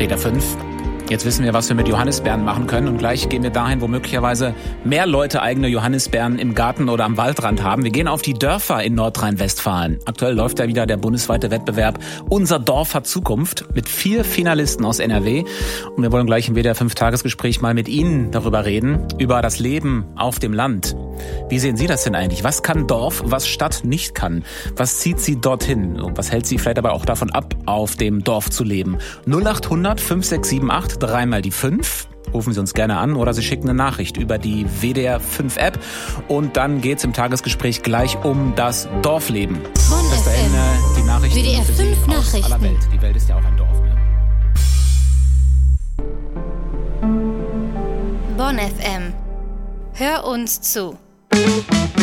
WDR 5. Jetzt wissen wir, was wir mit Johannisbeeren machen können und gleich gehen wir dahin, wo möglicherweise mehr Leute eigene Johannisbeeren im Garten oder am Waldrand haben. Wir gehen auf die Dörfer in Nordrhein-Westfalen. Aktuell läuft ja wieder der bundesweite Wettbewerb Unser Dorf hat Zukunft mit 4 Finalisten aus NRW. Und wir wollen gleich im WDR 5 Tagesgespräch mal mit Ihnen darüber reden, über das Leben auf dem Land. Wie sehen Sie das denn eigentlich? Was kann Dorf, was Stadt nicht kann? Was zieht Sie dorthin? Und was hält Sie vielleicht aber auch davon ab, auf dem Dorf zu leben? 0800 5678 3 mal die 5. Rufen Sie uns gerne an oder Sie schicken eine Nachricht über die WDR 5 App. Und dann geht's im Tagesgespräch gleich um das Dorfleben. Bonn Bis dahin die Nachrichten WDR für Sie 5 aus Nachrichten. aller Welt. Die Welt ist ja auch ein Dorf, ne? Bonn FM. Hör uns zu.